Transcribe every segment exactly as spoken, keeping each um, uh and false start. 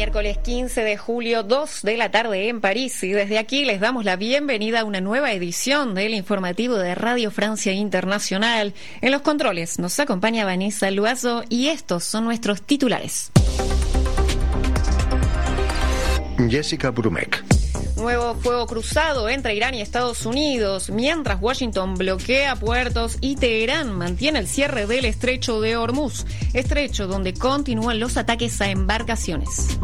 Miércoles quince de julio, dos de la tarde en París, y desde aquí les damos la bienvenida a una nueva edición del informativo de Radio Francia Internacional. En los controles nos acompaña Vanessa Luazo y estos son nuestros titulares. Jessica Brumek. Nuevo fuego cruzado entre Irán y Estados Unidos, mientras Washington bloquea puertos y Teherán mantiene el cierre del estrecho de Hormuz, estrecho donde continúan los ataques a embarcaciones.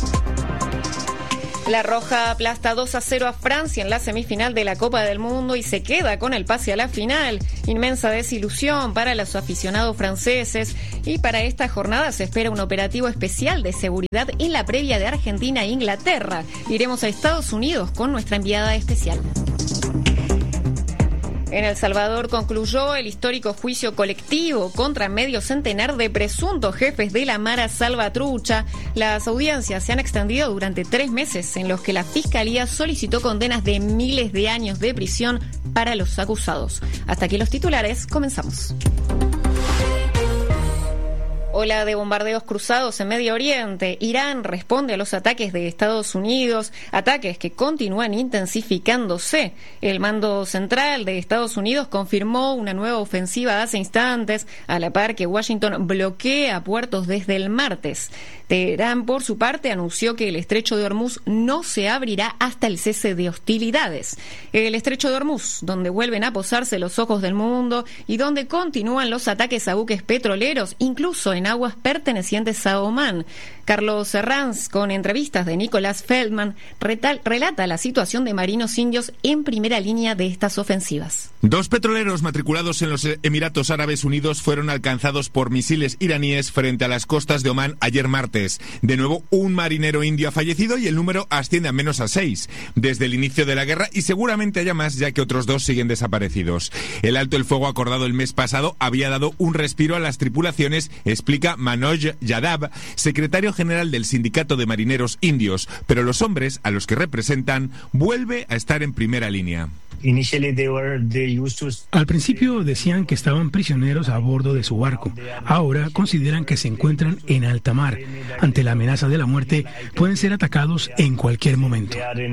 La Roja aplasta dos a cero a Francia en la semifinal de la Copa del Mundo y se queda con el pase a la final. Inmensa desilusión para los aficionados franceses, y para esta jornada se espera un operativo especial de seguridad en la previa de Argentina e Inglaterra. Iremos a Estados Unidos con nuestra enviada especial. En El Salvador concluyó el histórico juicio colectivo contra medio centenar de presuntos jefes de la Mara Salvatrucha. Las audiencias se han extendido durante tres meses, en los que la Fiscalía solicitó condenas de miles de años de prisión para los acusados. Hasta aquí los titulares, comenzamos. Ola de bombardeos cruzados en Medio Oriente. Irán responde a los ataques de Estados Unidos, ataques que continúan intensificándose. El mando central de Estados Unidos confirmó una nueva ofensiva hace instantes, a la par que Washington bloquea puertos desde el martes. Teherán, por su parte, anunció que el estrecho de Hormuz no se abrirá hasta el cese de hostilidades. El estrecho de Hormuz, donde vuelven a posarse los ojos del mundo y donde continúan los ataques a buques petroleros, incluso en aguas pertenecientes a Omán. Carlos Herranz, con entrevistas de Nicolás Feldman, retal, relata la situación de marinos indios en primera línea de estas ofensivas. Dos petroleros matriculados en los Emiratos Árabes Unidos fueron alcanzados por misiles iraníes frente a las costas de Omán ayer martes. De nuevo, un marinero indio ha fallecido y el número asciende a menos a seis desde el inicio de la guerra, y seguramente haya más, ya que otros dos siguen desaparecidos. El alto el fuego acordado el mes pasado había dado un respiro a las tripulaciones, explica Manoj Yadav, secretario general del Sindicato de Marineros Indios, pero los hombres a los que representan vuelve a estar en primera línea. Al principio decían que estaban prisioneros a bordo de su barco. Ahora consideran que se encuentran en alta mar. Ante la amenaza de la muerte, pueden ser atacados en cualquier momento.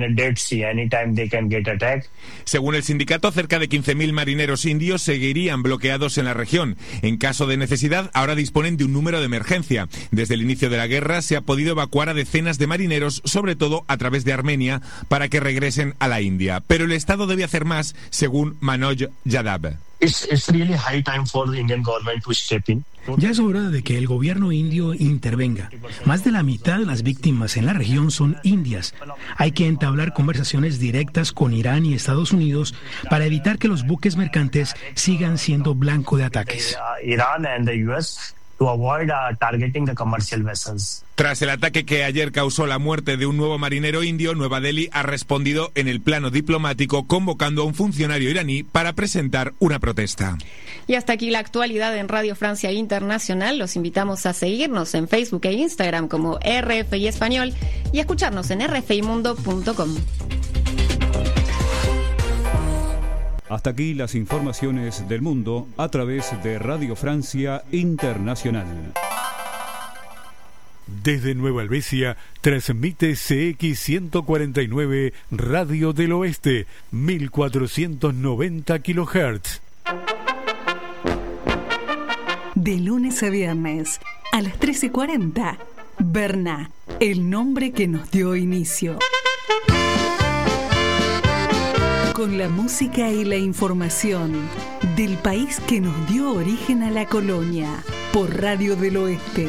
Según el sindicato, cerca de quince mil marineros indios seguirían bloqueados en la región. En caso de necesidad, ahora disponen de un número de emergencia. Desde el inicio de la guerra se ha podido evacuar a decenas de marineros, sobre todo a través de Armenia, para que regresen a la India. Pero el Estado debe hacer más, según Manoj Yadav. It's, it's really high time for the Indian government to step in. Ya es hora de que el gobierno indio intervenga. Más de la mitad de las víctimas en la región son indias. Hay que entablar conversaciones directas con Irán y Estados Unidos para evitar que los buques mercantes sigan siendo blanco de ataques. Iran and the U S to avoid uh, targeting the commercial vessels. Tras el ataque que ayer causó la muerte de un nuevo marinero indio, Nueva Delhi ha respondido en el plano diplomático, convocando a un funcionario iraní para presentar una protesta. Y hasta aquí la actualidad en Radio Francia Internacional. Los invitamos a seguirnos en Facebook e Instagram como R F I Español y a escucharnos en r f i mundo punto com. Hasta aquí las informaciones del mundo a través de Radio Francia Internacional. Desde Nueva Helvecia transmite C X ciento cuarenta y nueve Radio del Oeste, mil cuatrocientos noventa kilohertz. De lunes a viernes a las trece cuarenta, Berna, el nombre que nos dio inicio. Con la música y la información del país que nos dio origen a la colonia, por Radio del Oeste.